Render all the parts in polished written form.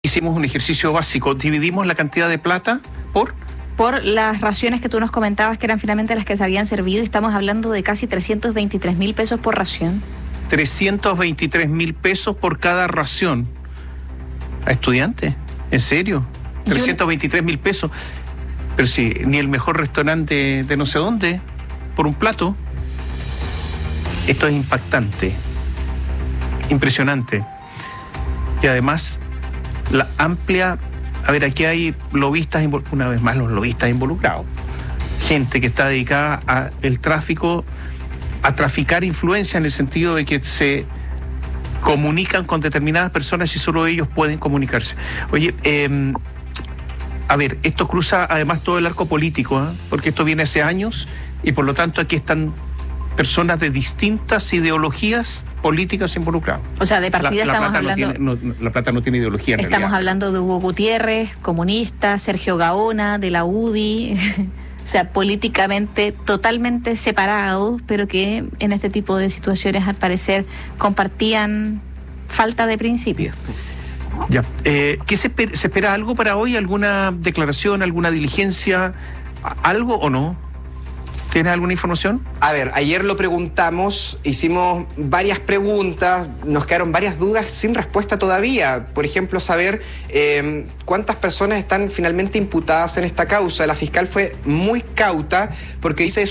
Hicimos un ejercicio básico, dividimos la cantidad de plata por las raciones que tú nos comentabas que eran finalmente las que se habían servido, y estamos hablando de casi 323.000 pesos por ración. 323.000 pesos por cada ración. ¿A estudiantes? ¿En serio? 323.000 pesos. Pero si ni el mejor restaurante de no sé dónde, por un plato. Esto es impactante, impresionante. Y además, la amplia... A ver, aquí hay lobistas, una vez más los lobistas involucrados. Gente que está dedicada al tráfico, a traficar influencia en el sentido de que se comunican con determinadas personas y solo ellos pueden comunicarse. Oye, a ver, esto cruza además todo el arco político, porque esto viene hace años y por lo tanto aquí están personas de distintas ideologías políticas involucradas. O sea, de partida estamos hablando... La plata no tiene ideología en realidad. Estamos hablando de Hugo Gutiérrez, comunista, Sergio Gaona, de la UDI... O sea, políticamente totalmente separados, pero que en este tipo de situaciones al parecer compartían falta de principios. Ya. ¿Qué se espera algo para hoy? ¿Alguna declaración, alguna diligencia, algo o no? ¿Tienes alguna información? A ver, ayer lo preguntamos, hicimos varias preguntas, nos quedaron varias dudas sin respuesta todavía. Por ejemplo, saber cuántas personas están finalmente imputadas en esta causa. La fiscal fue muy cauta porque dice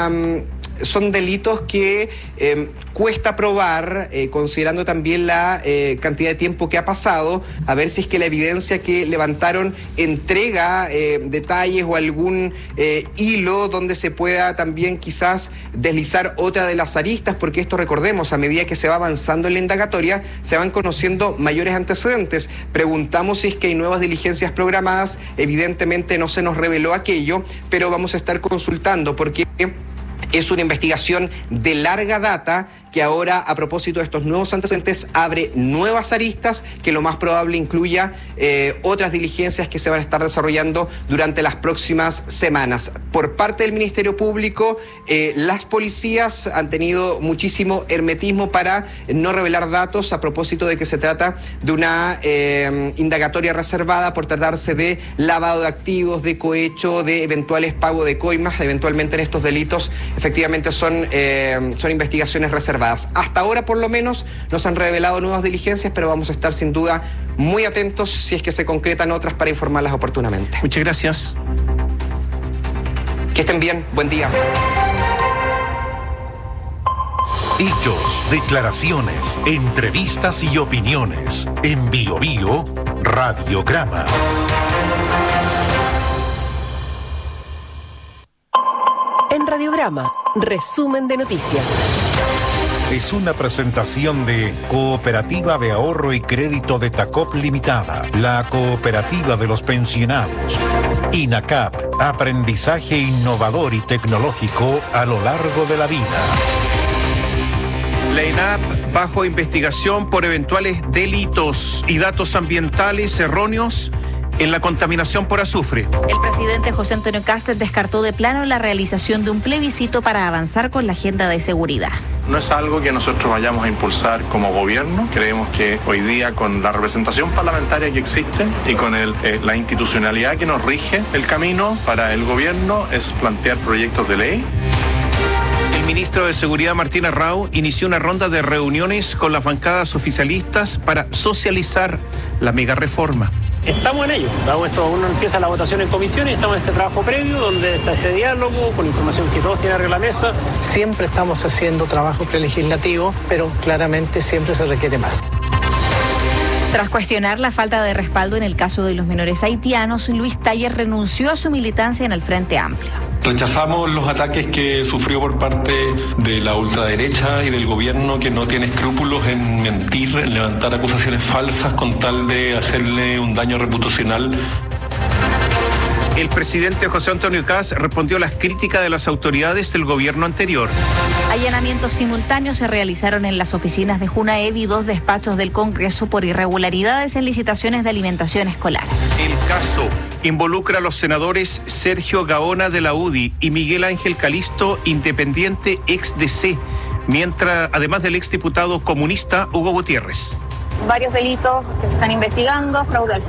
son delitos que cuesta probar, considerando también la cantidad de tiempo que ha pasado, a ver si es que la evidencia que levantaron entrega detalles o algún hilo donde se pueda también quizás deslizar otra de las aristas, porque esto, recordemos, a medida que se va avanzando en la indagatoria, se van conociendo mayores antecedentes. Preguntamos si es que hay nuevas diligencias programadas, evidentemente no se nos reveló aquello, pero vamos a estar consultando porque... Es una investigación de larga data que ahora, a propósito de estos nuevos antecedentes, abre nuevas aristas que lo más probable incluya otras diligencias que se van a estar desarrollando durante las próximas semanas. Por parte del Ministerio Público, las policías han tenido muchísimo hermetismo para no revelar datos a propósito de que se trata de una indagatoria reservada por tratarse de lavado de activos, de cohecho, de eventuales pago de coimas. Eventualmente en estos delitos efectivamente son investigaciones reservadas. Hasta ahora, por lo menos, nos han revelado nuevas diligencias, pero vamos a estar sin duda muy atentos si es que se concretan otras para informarlas oportunamente. Muchas gracias. Que estén bien. Buen día. Hechos, declaraciones, entrevistas y opiniones. En Bio Bio, Radiograma. En Radiograma, resumen de noticias. Es una presentación de Cooperativa de Ahorro y Crédito de Tacop Limitada, la cooperativa de los pensionados. INACAP, aprendizaje innovador y tecnológico a lo largo de la vida. La INAP bajo investigación por eventuales delitos y datos ambientales erróneos en la contaminación por azufre. El presidente José Antonio Kast descartó de plano la realización de un plebiscito para avanzar con la agenda de seguridad. No es algo que nosotros vayamos a impulsar como gobierno. Creemos que hoy día, con la representación parlamentaria que existe y con la institucionalidad que nos rige, el camino para el gobierno es plantear proyectos de ley. El ministro de Seguridad, Martín Arrau, inició una ronda de reuniones con las bancadas oficialistas para socializar la megareforma. Estamos en ello. Uno empieza la votación en comisiones, estamos en este trabajo previo donde está este diálogo con información que todos tienen arriba de la mesa. Siempre estamos haciendo trabajo prelegislativo, pero claramente siempre se requiere más. Tras cuestionar la falta de respaldo en el caso de los menores haitianos, Luis Taller renunció a su militancia en el Frente Amplio. Rechazamos los ataques que sufrió por parte de la ultraderecha y del gobierno, que no tiene escrúpulos en mentir, en levantar acusaciones falsas con tal de hacerle un daño reputacional. El presidente José Antonio Kast respondió a las críticas de las autoridades del gobierno anterior. Allanamientos simultáneos se realizaron en las oficinas de Junaevi y 2 despachos del Congreso por irregularidades en licitaciones de alimentación escolar. El caso involucra a los senadores Sergio Gaona de la UDI y Miguel Ángel Calisto, independiente ex DC, además del exdiputado comunista Hugo Gutiérrez. varios delitos que se están investigando, fraude al